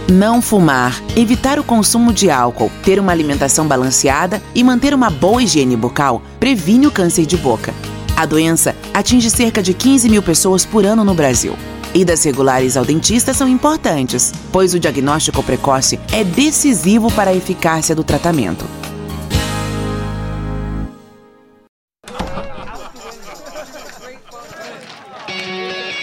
Não fumar, evitar o consumo de álcool, ter uma alimentação balanceada e manter uma boa higiene bucal previne o câncer de boca. A doença atinge cerca de 15 mil pessoas por ano no Brasil. Idas regulares ao dentista são importantes, pois o diagnóstico precoce é decisivo para a eficácia do tratamento.